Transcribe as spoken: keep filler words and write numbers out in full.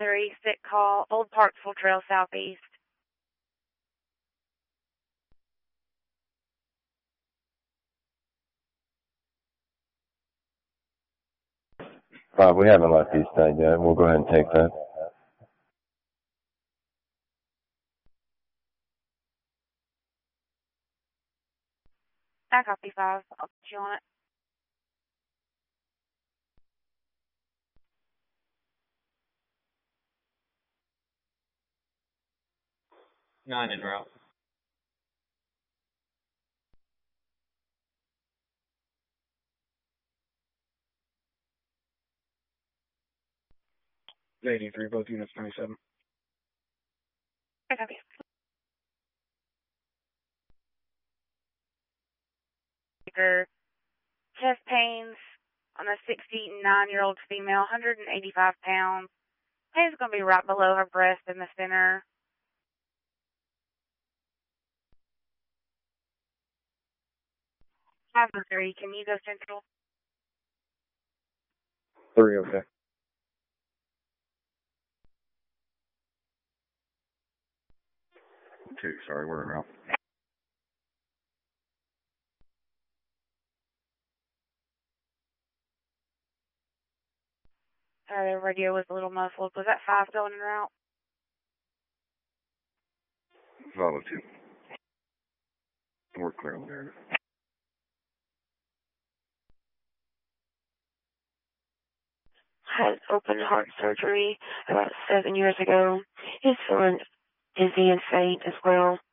three, sick call, Old Parksville Trail Southeast. Bob, we haven't left East Side yet. We'll go ahead and take that. I copy five. I'll put you on it. Nine en route. eighty-three, both units ninety-seven. I copy. Chest pains on a sixty-nine-year-old female, one hundred eighty-five pounds. Pain's going to be right below her breast in the center. five oh three, can you go central? Three, okay. Two, sorry, we're en route. Sorry, the radio was a little muffled. Was that five going en route? Follow two. We're clear on there. Had open heart surgery about seven years ago. He's feeling dizzy and faint as well.